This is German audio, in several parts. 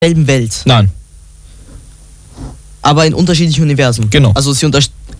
selben Welt. Nein. Aber in unterschiedlichen Universen. Genau. Also sie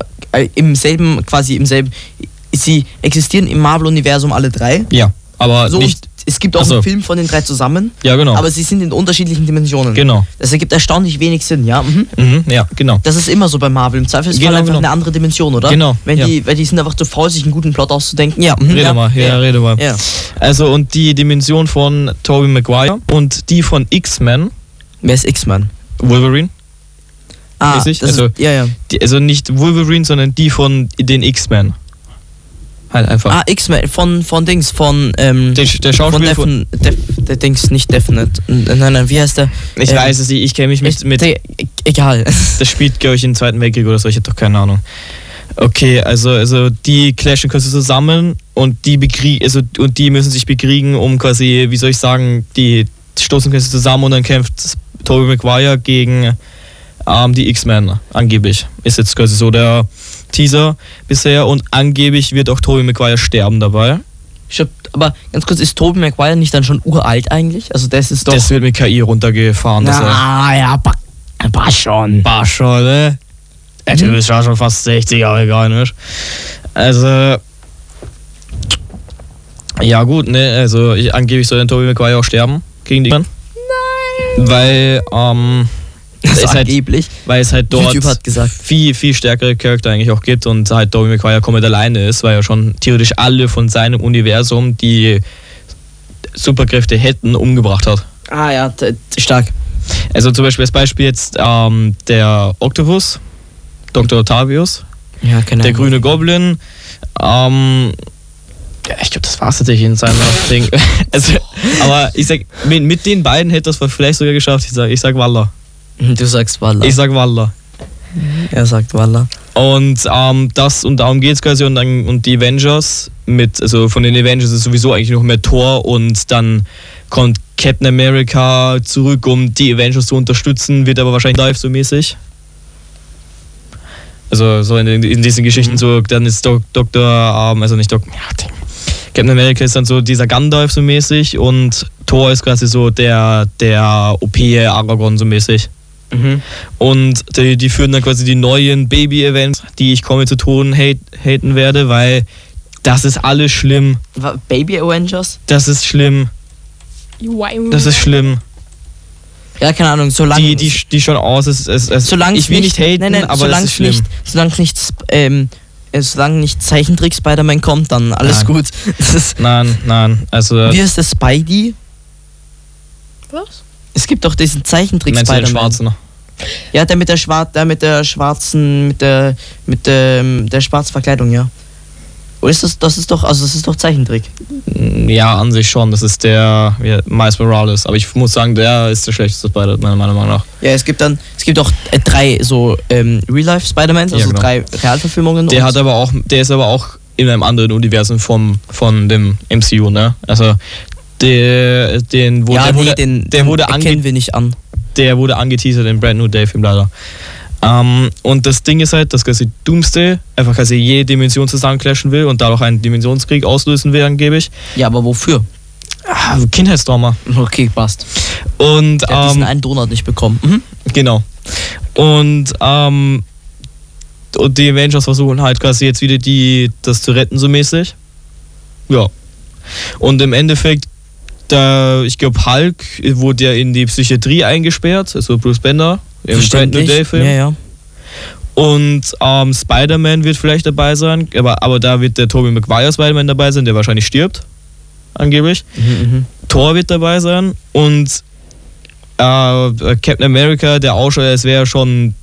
sie existieren im Marvel-Universum alle drei. Ja, aber So, nicht... es gibt auch einen Film von den drei zusammen. Ja, genau. Aber sie sind in unterschiedlichen Dimensionen. Genau. Das ergibt erstaunlich wenig Sinn, ja? Ja, genau. Das ist immer so bei Marvel. Im Zweifelsfall einfach eine andere Dimension, oder? Genau. Weil die sind einfach zu faul, sich einen guten Plot auszudenken. Ja. Rede mal. Ja. Also, und die Dimension von Tobey Maguire und die von X-Men. Wer ist X-Men? Wolverine. Das also, also nicht Wolverine, sondern die von den X-Men. Halt einfach. X-Men, von der Schauspieler von der Dings, nicht Definite. Nein, wie heißt der? Ich weiß es nicht, ich kenne mich mit egal. Das spielt, glaube ich, im Zweiten Weltkrieg oder so, ich habe doch keine Ahnung. Okay, also die clashen quasi zusammen und die müssen sich bekriegen, um quasi, wie soll ich sagen, die stoßen quasi zusammen und dann kämpft Tobey Maguire gegen die X-Men, angeblich. Ist jetzt quasi so der Teaser bisher und angeblich wird auch Tobey Maguire sterben dabei. Aber ganz kurz, ist Tobey Maguire nicht dann schon uralt eigentlich? Also das ist doch... Das wird mit KI runtergefahren. Passt schon. Ne? Der Typ ist schon fast 60, aber egal, ne? Also... Ja gut, ne, also angeblich soll dann Tobey Maguire auch sterben gegen die X-Men. Nein! Weil, angeblich. Weil es halt dort YouTube hat gesagt. viel stärkere Charakter eigentlich auch gibt und halt Tobey Maguire komplett alleine ist, weil er schon theoretisch alle von seinem Universum, die Superkräfte hätten, umgebracht hat. Stark. Also zum Beispiel als Beispiel jetzt der Octopus, Dr. Octavius, der grüne Goblin, ich glaube, das war es tatsächlich in seinem Ding. Also, aber ich sag, mit den beiden hätte das vielleicht sogar geschafft. Ich sag Waller. Du sagst Waller. Ich sag Waller. Er sagt Waller. Und darum geht es quasi und die Avengers also von den Avengers ist sowieso eigentlich noch mehr Thor und dann kommt Captain America zurück, um die Avengers zu unterstützen, wird aber wahrscheinlich live so mäßig. Also so in diesen Geschichten so, dann ist Captain America ist dann so dieser Gandalf so mäßig und Thor ist quasi so der OP Aragorn so mäßig. Und die führen dann quasi die neuen Baby-Events, die ich komme zu tun haten werde, weil das ist alles schlimm. Baby Avengers? Das ist schlimm. Das ist schlimm. Ja, keine Ahnung, solange... Die schon aus, solange ich will nicht haten, aber das ist schlimm. Solange nicht Zeichentrick Spider-Man kommt, dann alles gut. Nein, also... Wie heißt der Spidey? Was? Es gibt doch diesen Zeichentrick Spider-Man. Den schwarzen? Ja, der mit der schwarzen Verkleidung, ja. Oder ist das ist doch Zeichentrick. Ja, an sich schon. Das ist der Miles Morales. Aber ich muss sagen, der ist der schlechteste Spider, meiner Meinung nach. Ja, es gibt auch 3 so Real-Life Spider-Mans, also 3 Realverfilmungen. Der ist aber auch in einem anderen Universum von dem MCU, ne? Also den erkennen wir nicht an. Der wurde angeteasert in Brand New Day-Film leider. Und das Ding ist halt, dass quasi Doomsday einfach quasi jede Dimension zusammenclashen will und dadurch einen Dimensionskrieg auslösen will angeblich. Ja, aber wofür? Kindheitstrauma. Okay, passt. Und der hat diesen einen Donut nicht bekommen. Genau. Und die Avengers versuchen halt quasi jetzt wieder das zu retten so mäßig. Ja. Und im Endeffekt ich glaube, Hulk wurde ja in die Psychiatrie eingesperrt, also Bruce Banner im Brand New Day-Film. Ja. Und Spider-Man wird vielleicht dabei sein, aber da wird der Tobey Maguire Spider-Man dabei sein, der wahrscheinlich stirbt, angeblich. Thor wird dabei sein und Captain America, der ausschaut, als wäre schon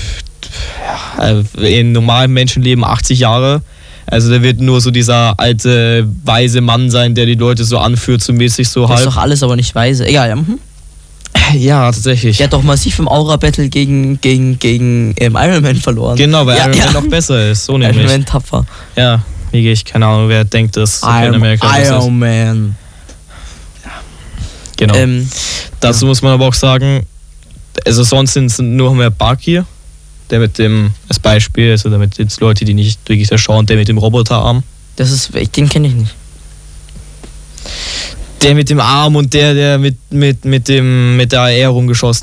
in normalem Menschenleben 80 Jahre. Also der wird nur so dieser alte, weise Mann sein, der die Leute so anführt, so mäßig so halb. Das ist doch alles aber nicht weise. Egal, ja. Ja, tatsächlich. Der hat doch massiv im Aura-Battle gegen Iron Man verloren. Genau, weil Iron Man noch besser ist. So nämlich. Iron Man tapfer. Ja, keine Ahnung, wer denkt, dass Captain America ist. Iron Man. Genau. Dazu muss man aber auch sagen, also sonst sind es nur mehr Bucky, der mit dem, als Beispiel, also damit jetzt Leute, die nicht wirklich da schauen, der mit dem Roboterarm. Den kenne ich nicht. Der mit dem Arm und der mit der AR rumgeschossen